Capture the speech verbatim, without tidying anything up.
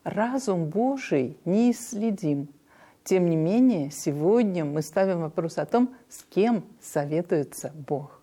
разум Божий неисследим. Тем не менее, сегодня мы ставим вопрос о том, с кем советуется Бог.